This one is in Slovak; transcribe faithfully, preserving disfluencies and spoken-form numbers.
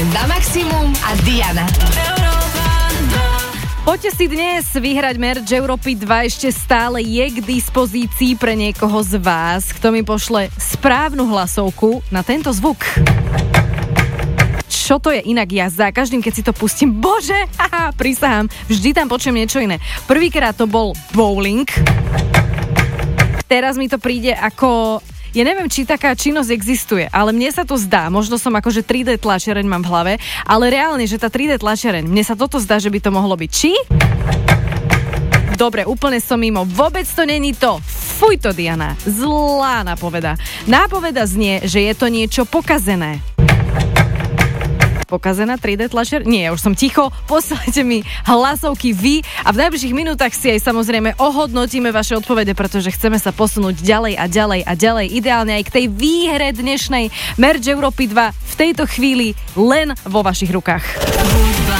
Víkend na maximum a Diana. Poďte si dnes vyhrať merch Európy dva, ešte stále je k dispozícii pre niekoho z vás, kto mi pošle správnu hlasovku na tento zvuk. Čo to je inak ja za každým, keď si to pustím, bože, haha, prisahám, vždy tam počujem niečo iné. Prvýkrát to bol bowling, teraz mi to príde ako... Ja neviem, či taká činnosť existuje, ale mne sa to zdá, možno som akože tri dé tlačiareň mám v hlave, ale reálne, že tá tri dé tlačiareň, mne sa toto zdá, že by to mohlo byť. Či? Dobre, úplne som mimo, vôbec to není to. Fuj to, Diana, zlá nápoveda. Nápoveda znie, že je to niečo pokazené. Pokazená tri dé tlačiareň? Nie, ja už som ticho, posielajte mi hlasovky vy a v najbližších minútach si aj samozrejme ohodnotíme vaše odpovede, pretože chceme sa posunúť ďalej a ďalej a ďalej, ideálne aj k tej výhre dnešnej merch Európy dva v tejto chvíli len vo vašich rukách. Hudba